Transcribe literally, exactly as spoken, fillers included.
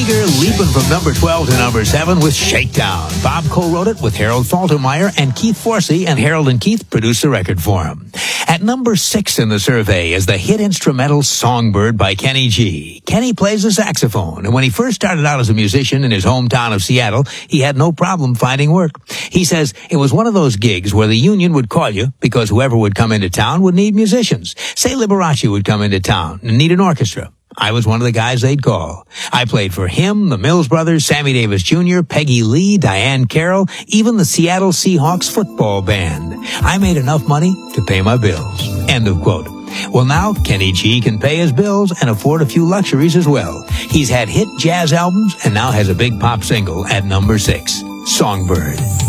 Seeger leaping from number twelve to number seven with Shakedown. Bob co-wrote it with Harold Faltermeyer, and Keith Forsey and Harold and Keith produced the record for him. At number six in the survey is the hit instrumental Songbird by Kenny G. Kenny plays the saxophone, and when he first started out as a musician in his hometown of Seattle, he had no problem finding work. He says it was one of those gigs where the union would call you because whoever would come into town would need musicians. Say Liberace would come into town and need an orchestra. I was one of the guys they'd call. I played for him, the Mills Brothers, Sammy Davis Junior, Peggy Lee, Diane Carroll, even the Seattle Seahawks football band. I made enough money to pay my bills. End of quote. Well, now Kenny G can pay his bills and afford a few luxuries as well. He's had hit jazz albums and now has a big pop single at number six, Songbird.